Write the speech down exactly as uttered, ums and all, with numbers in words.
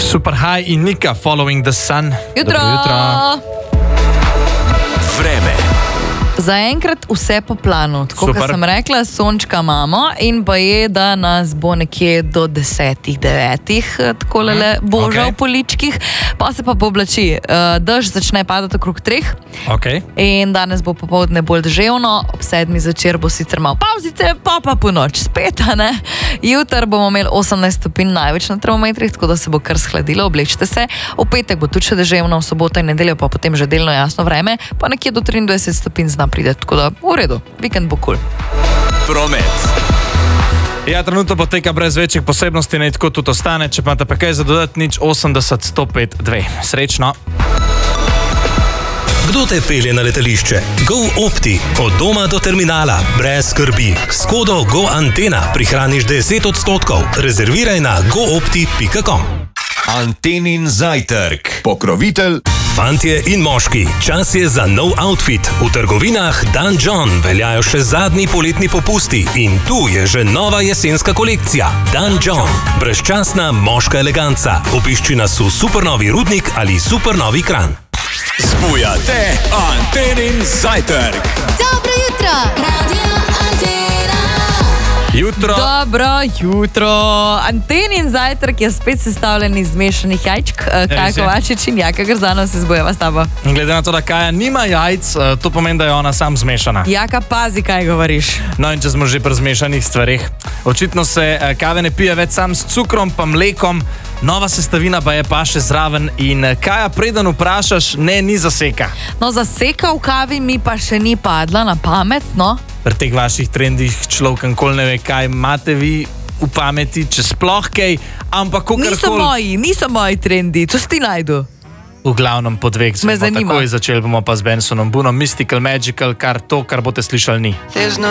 Super High in Nika, Following the Sun. Jutro! Dobro jutro. Vreme. Zaenkrat vse po planu, tako kot sem rekla, sončka imamo in pa je, da nas bo nekje do desetih, devetih, tako le boža okay. v poličkih, pa se pa pooblači. Dež začne padati okrog treh Okay. in danes bo popoldne bolj deževno, ob sedmi zvečer bo sicer malo pavzice, pa pa po noč spet, a ne? Jutr bomo imeli osemnajst stopinj največ na termometrih, tako da se bo kar shladilo, oblečite se. V petek bo tudi še deževno, v soboto in nedeljo pa potem že delno jasno vreme, pa nekje do triindvajset stopinj zna pride, tako da v redu, vikend bo kul. Cool. Promet. Ja, trenutno poteka brez večjih posebnosti, naj tako tudi ostane, če pa te pa kaj za dodati, nič osemdeset sto pet dve. Srečno! Kdo te pelje na letališče? Go Opti. Od doma do terminala. Brez skrbi. S kodo Go Antena prihraniš deset odstotkov. Rezerviraj na go opti pika com. Antenin zajtrk. Pokrovitelj. Fantje in moški, čas je za nov outfit. V trgovinah Dan John veljajo še zadnji poletni popusti in tu je že nova jesenska kolekcija. Dan John. Brezčasna moška eleganca. Obišči nas v Supernovi Rudnik ali Supernovi Kranj. Zbujate Antenin zajtrk. Dobro jutro, Radio Antena. Jutro. Dobro jutro. Antenin zajtrk je spet sestavljen iz mešanih jajčk. Kaja Kovačič in Jaka Grzanov se zbujeva s tabo. In glede na to, da Kaja nima jajc, to pomeni, da je ona sam zmešana. Jaka, pazi, kaj govoriš. No in če smo že pri zmešanih stvarih. Očitno se kave ne pije več sam s cukrom pa mlekom, nova sestavina pa je pa še zraven in Kaja, preden vprašaš, ne, ni zaseka. No, zaseka v kavi mi pa še ni padla na pamet, no. Pri teh vaših trendih človek nikoli ne ve, kaj imate vi v pameti, če sploh kaj, ampak kakorkoli. Niso moji, niso moji trendi, to si ti najdu. V glavnem po dveh smo takoj začeli, bomo pa z Bensonom Boonom, Mystical Magical, kar to, kar boste slišali, ni.